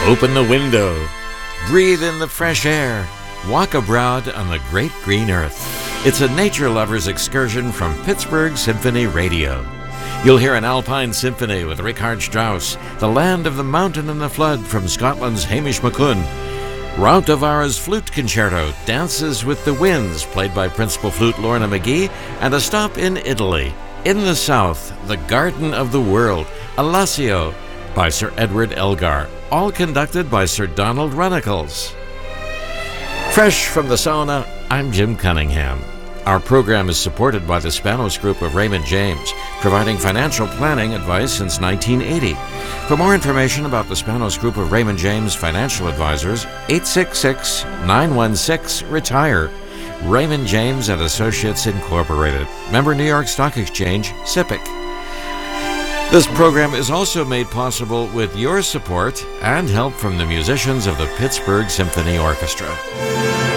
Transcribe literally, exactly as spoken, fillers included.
Open the window, breathe in the fresh air, walk abroad on the great green earth. It's a nature lover's excursion from Pittsburgh Symphony Radio. You'll hear an Alpine Symphony with Richard Strauss, The Land of the Mountain and the Flood from Scotland's Hamish McCune, Raut Tavara's Flute Concerto, Dances with the Winds, played by Principal Flute Lorna McGee, and a stop in Italy. In the south, The Garden of the World, Alassio, by Sir Edward Elgar, all conducted by Sir Donald Runnicles. Fresh from the sauna, I'm Jim Cunningham. Our program is supported by the Spanos Group of Raymond James, providing financial planning advice since nineteen eighty. For more information about the Spanos Group of Raymond James Financial Advisors, eight six six, nine one six, RETIRE. Raymond James and Associates Incorporated. Member New York Stock Exchange, S I P C. This program is also made possible with your support and help from the musicians of the Pittsburgh Symphony Orchestra.